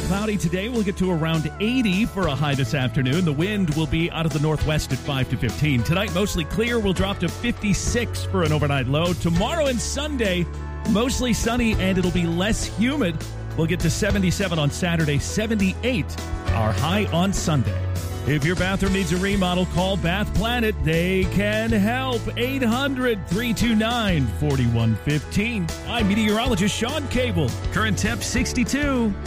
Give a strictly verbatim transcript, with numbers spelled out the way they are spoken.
cloudy today. We'll get to around eighty for a high this afternoon. The wind will be out of the northwest at five to fifteen. Tonight, mostly clear. We'll drop to fifty-six for an overnight low. Tomorrow and Sunday, mostly sunny, and it'll be less humid. We'll get to seventy-seven on Saturday, seventy-eight our high on Sunday. If your bathroom needs a remodel, call Bath Planet. They can help. eight hundred, three two nine, four one one five. I'm meteorologist Sean Cable. Current temp sixty-two.